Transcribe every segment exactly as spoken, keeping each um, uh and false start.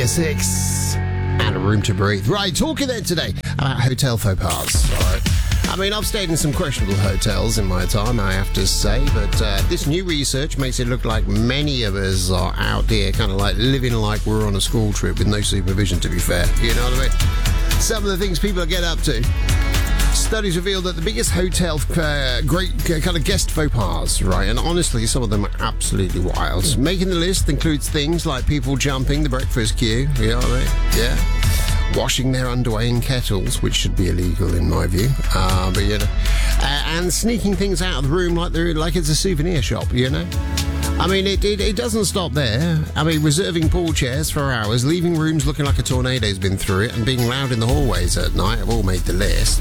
Radio six and a Room to Breathe. Right, talking then today about hotel faux pas. All right. I mean, I've stayed in some questionable hotels in my time, I have to say, but uh, this new research makes it look like many of us are out there kind of like living like we're on a school trip with no supervision, to be fair. You know what I mean? Some of the things people get up to. Studies reveal that the biggest hotel uh, great uh, kind of guest faux pas, right? And honestly, some of them are absolutely wild. Making the list includes things like people jumping the breakfast queue, you know what I mean? Yeah. Washing their underwear in kettles, which should be illegal in my view. Uh, but, you know. Uh, and sneaking things out of the room like they're like it's a souvenir shop, you know? I mean, it, it, it doesn't stop there. I mean, reserving pool chairs for hours, leaving rooms looking like a tornado's been through it, and being loud in the hallways at night have all made the list.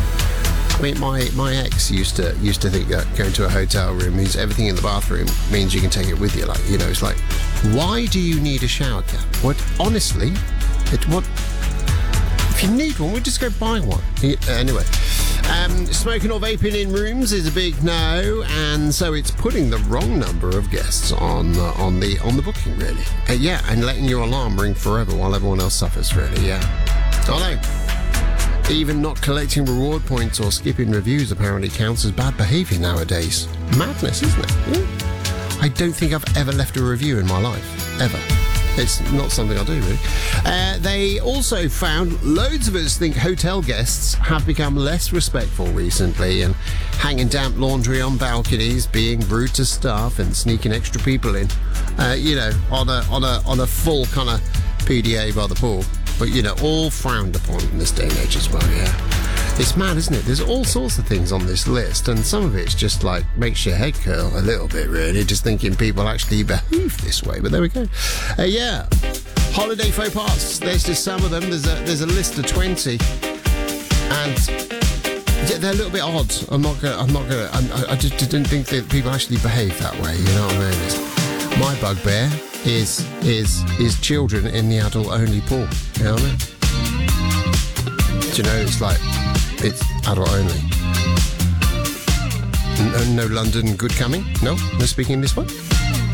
I mean, my, my ex used to used to think that going to a hotel room means everything in the bathroom means you can take it with you. Like, you know, it's like, why do you need a shower cap? What? Honestly, it what? If you need one, we'll just go buy one. Yeah, anyway. Um, smoking or vaping in rooms is a big no, and so it's putting the wrong number of guests on uh, on the on the booking, really. Uh, yeah, and letting your alarm ring forever while everyone else suffers, really. Yeah. Although, even not collecting reward points or skipping reviews apparently counts as bad behaviour nowadays. Madness, isn't it? Yeah. I don't think I've ever left a review in my life, ever. It's not something I do, really. Uh, they also found loads of us think hotel guests have become less respectful recently and hanging damp laundry on balconies, being rude to staff and sneaking extra people in, uh, you know, on a, on a, on a full kind of P D A by the pool. But, you know, all frowned upon in this day and age as well, yeah. It's mad, isn't it? There's all sorts of things on this list, and some of it's just like makes your head curl a little bit, really, just thinking people actually behave this way. But there we go. Uh, yeah, holiday faux pas. There's just some of them. There's a there's a list of twenty, and they're a little bit odd. I'm not gonna. I'm not gonna. I'm, I just didn't think that people actually behave that way. You know what I mean? It's, my bugbear is is is children in the adult-only pool. You know what I mean? Do you know, it's like, it's adult only. No, no London good coming? No? No speaking this one?